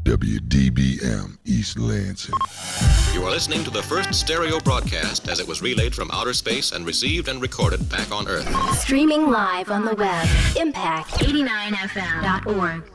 WDBM East Lansing. You are listening to the first stereo broadcast as it was relayed from outer space and received and recorded back on Earth. Streaming live on the web, impact89fm.org.